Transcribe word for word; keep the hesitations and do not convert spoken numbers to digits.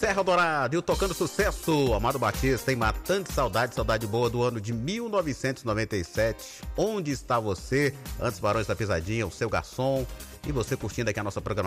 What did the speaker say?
Serra Dourada, e o Tocando Sucesso, Amado Batista, em Matando Saudade, saudade boa do ano de mil novecentos e noventa e sete. Onde está você? Antes Barões da Pisadinha, o seu garçom, e você curtindo aqui a nossa programação.